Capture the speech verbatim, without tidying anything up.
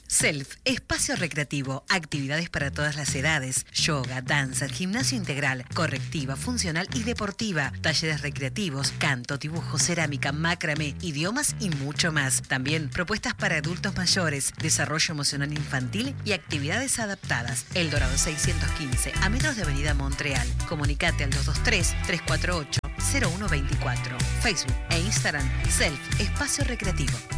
Self, espacio recreativo, actividades para todas las edades, yoga, danza, gimnasio integral, correctiva, funcional y deportiva, talleres recreativos, canto, dibujo, cerámica, macramé, idiomas y mucho más. También propuestas para adultos mayores, desarrollo emocional infantil y actividades adaptadas. El Dorado seiscientos quince, a metros de Avenida Montreal. Comunicate al dos dos tres, tres cuatro ocho, cero uno dos cuatro. Facebook e Instagram, Self, espacio recreativo.